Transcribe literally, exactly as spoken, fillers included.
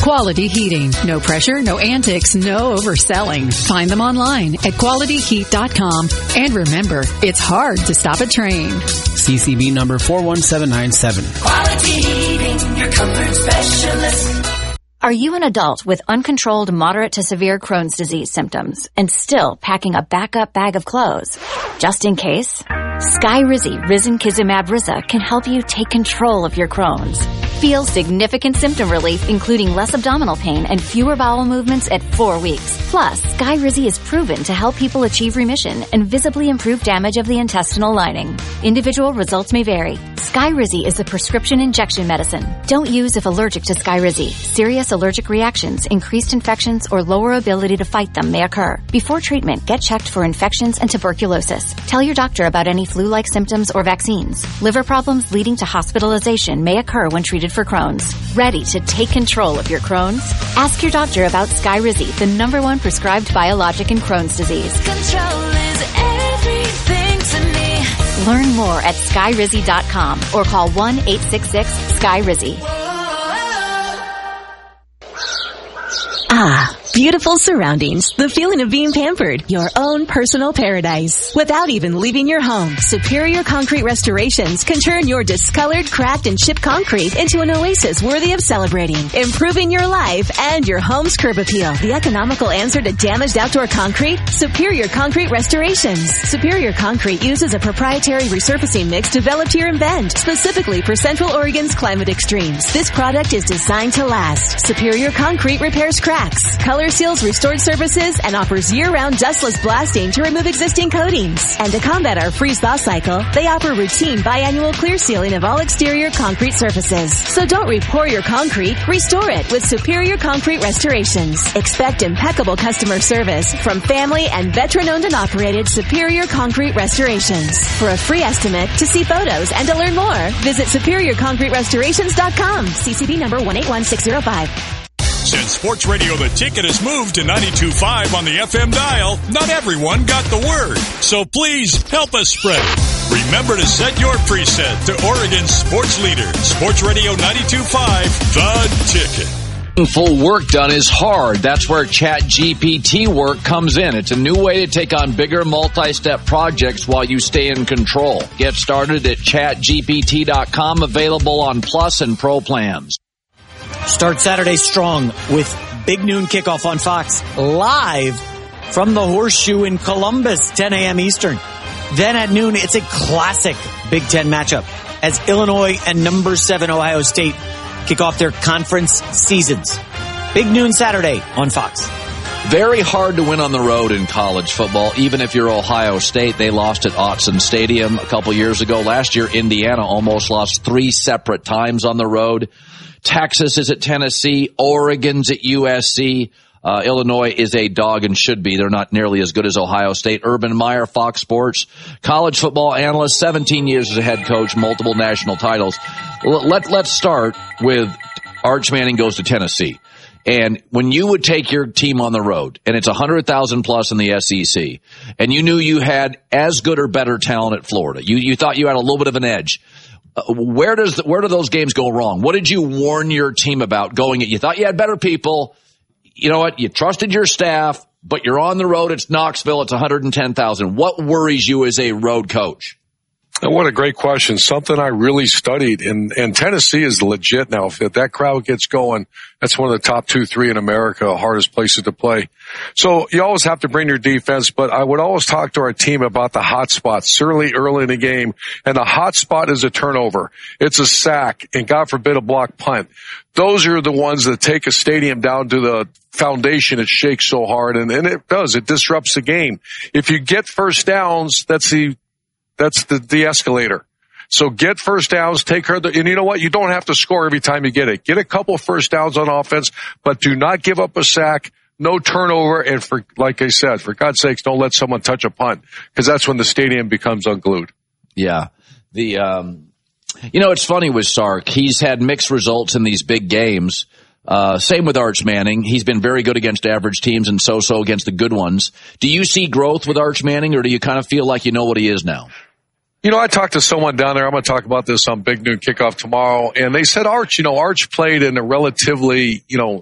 Quality Heating. No pressure, no antics, no overselling. Find them online at quality heat dot com. And remember, it's hard to stop a train. C C B number four one seven nine seven. Quality Heating, your comfort specialist. Are you an adult with uncontrolled moderate to severe Crohn's disease symptoms and still packing a backup bag of clothes? Just in case, Skyrizi Risankizumab Riza can help you take control of your Crohn's. Feel significant symptom relief, including less abdominal pain and fewer bowel movements at four weeks. Plus, Skyrizi is proven to help people achieve remission and visibly improve damage of the intestinal lining. Individual results may vary. Skyrizi is a prescription injection medicine. Don't use if allergic to Skyrizi. Serious allergic reactions, increased infections, or lower ability to fight them may occur. Before treatment, get checked for infections and tuberculosis. Tell your doctor about any flu-like symptoms or vaccines. Liver problems leading to hospitalization may occur when treated for Crohn's. Ready to take control of your Crohn's? Ask your doctor about Skyrizi, the number one prescribed biologic in Crohn's disease. Control is everything to me. Learn more at skyrizi dot com or call one eight six six Skyrizi. Ah, beautiful surroundings. The feeling of being pampered. Your own personal paradise. Without even leaving your home, Superior Concrete Restorations can turn your discolored, cracked, and chipped concrete into an oasis worthy of celebrating, improving your life and your home's curb appeal. The economical answer to damaged outdoor concrete? Superior Concrete Restorations. Superior Concrete uses a proprietary resurfacing mix developed here in Bend, specifically for Central Oregon's climate extremes. This product is designed to last. Superior Concrete repairs cracks, color seals restored surfaces, and offers year-round dustless blasting to remove existing coatings. And to combat our freeze-thaw cycle, they offer routine biannual clear sealing of all exterior concrete surfaces. So don't re-pour your concrete, restore it with Superior Concrete Restorations. Expect impeccable customer service from family and veteran-owned and operated Superior Concrete Restorations. For a free estimate, to see photos, and to learn more, visit superior concrete restorations dot com. C C B number one eight one six zero five. Since Sports Radio The Ticket has moved to ninety-two point five on the F M dial, not everyone got the word. So please help us spread it. Remember to set your preset to Oregon's sports leader, Sports Radio ninety-two point five, The Ticket. Full work done is hard. That's where ChatGPT work comes in. It's a new way to take on bigger multi-step projects while you stay in control. Get started at chat G P T dot com, available on Plus and Pro plans. Start Saturday strong with Big Noon Kickoff on Fox, live from the Horseshoe in Columbus, ten a.m. Eastern. Then at noon, it's a classic Big Ten matchup as Illinois and number seven Ohio State kick off their conference seasons. Big Noon Saturday on Fox. Very hard to win on the road in college football, even if you're Ohio State. They lost at Autzen Stadium a couple years ago. Last year, Indiana almost lost three separate times on the road. Texas is at Tennessee. Oregon's at U S C. Uh, Illinois is a dog and should be. They're not nearly as good as Ohio State. Urban Meyer, Fox Sports, college football analyst, seventeen years as a head coach, multiple national titles. Let, let's start with Arch Manning goes to Tennessee. And when you would take your team on the road, and it's one hundred thousand plus in the S E C, and you knew you had as good or better talent at Florida, you, you thought you had a little bit of an edge. Uh, where does the, where do those games go wrong? What did you warn your team about going at? You thought you had better people. You know what? You trusted your staff, but you're on the road. It's Knoxville. It's one hundred ten thousand. What worries you as a road coach? What a great question. Something I really studied. And, and Tennessee is legit now. If that crowd gets going, that's one of the top two, three in America, hardest places to play. So you always have to bring your defense, but I would always talk to our team about the hot spots, certainly early in the game. And the hot spot is a turnover. It's a sack, and God forbid a block punt. Those are the ones that take a stadium down to the foundation. It shakes so hard, and, and it does. It disrupts the game. If you get first downs, that's the That's the, the escalator. So get first downs, take her, the, and you know what? You don't have to score every time you get it. Get a couple first downs on offense, but do not give up a sack, no turnover, and for, like I said, for God's sakes, don't let someone touch a punt, because that's when the stadium becomes unglued. Yeah. The, um, you know, it's funny with Sark. He's had mixed results in these big games. Uh, same with Arch Manning. He's been very good against average teams and so-so against the good ones. Do you see growth with Arch Manning, or do you kind of feel like you know what he is now? You know, I talked to someone down there. I'm going to talk about this on Big Noon Kickoff tomorrow. And they said, Arch, you know, Arch played in a relatively, you know,